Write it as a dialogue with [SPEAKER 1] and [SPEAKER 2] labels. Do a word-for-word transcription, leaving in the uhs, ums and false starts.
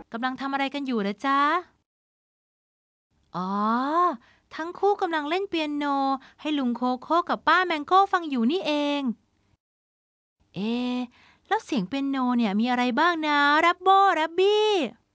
[SPEAKER 1] กำลังทำอะไรกันอยู่เหรอจ๊ะอ๋อทั้งคู่กำลังเล่นเปียโนให้ลุงโคโค่กับป้าแมงโก้ฟังอยู่นี่เองเอ๊ะแล้วเสียงเปียโนเนี่ยมีอะไรบ้างนะแรปโบแรปบี้